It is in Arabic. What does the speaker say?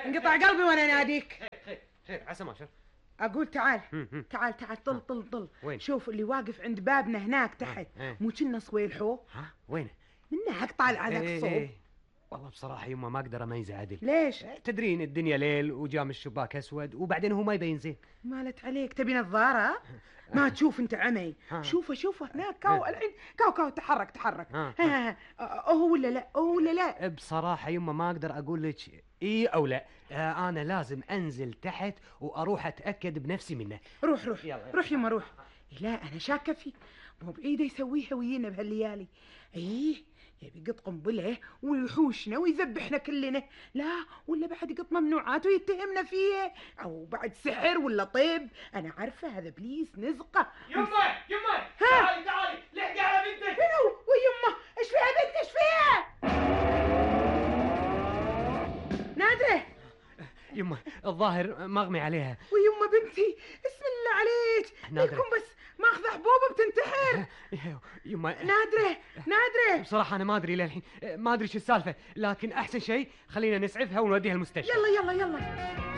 انقطع قلبي وانا ناديك. خير عسى ما شر. اقول تعال تعال طل طل طل. وين؟ شوف اللي واقف عند بابنا هناك تحت، مو كنا صويلحو؟ ها وينه؟ من هناك طالع هذاك الصوب. والله بصراحة يما ما أقدر أميزه عدل. ليش؟ تدرين الدنيا ليل وجام الشباك أسود وبعدين هو ما يبين زين. مالت عليك تبي نظارة؟ ما تشوف أنت عمي؟ شوفه هناك كاو الحين كاو تحرك. هو ولا لا؟ هو ولا لا؟ بصراحة يما ما أقدر أقول لك إيه أو لا. أنا لازم أنزل تحت وأروح أتأكد بنفسي منه. روح روح يما روح. لا أنا شاكة فيك، مو بعيدة يسويها ويانا بهالليالي. يبي قط قنبله ويحوشنا ويذبحنا كلنا. لا ولا بعد قط ممنوعات ويتهمنا فيه، او بعد سحر ولا طيب. انا عارفه هذا ابليس نزقه. يما تعالي لحقي على بنتك. ويما ايش فيها بنتك؟ ايش فيها؟ نادره يما الظاهر مغمي عليها. ويما بنتي اسم الله عليك، لكم بس ماخذ حبوب بتنتحر. يما نادره بصراحة أنا ما أدري للحين، ما أدري شو السالفة، لكن أحسن شيء خلينا نسعفها ونوديها المستشفى. يلا